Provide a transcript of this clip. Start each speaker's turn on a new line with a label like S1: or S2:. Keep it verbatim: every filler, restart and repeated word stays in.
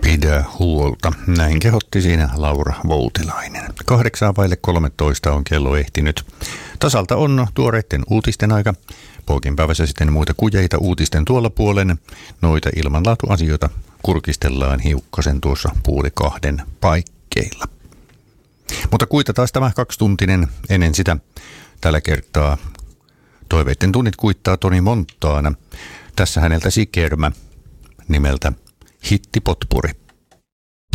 S1: Pidä huolta. Näin kehotti siinä Laura Voutilainen. Kahdeksaa vaille kolmetoista on kello ehtinyt. Tasalta on tuoreiden uutisten aika. Poikinpäivässä sitten muita kujeita uutisten tuolla puolen. Noita ilmanlaatuasioita kurkistellaan hiukkasen tuossa puoli kahden paikkeilla. Mutta kuita taas tämä kaksituntinen ennen sitä. Tällä kertaa toiveiden tunnit kuittaa Toni Montaana. Tässä häneltä sikermä nimeltä Hittipotpuri.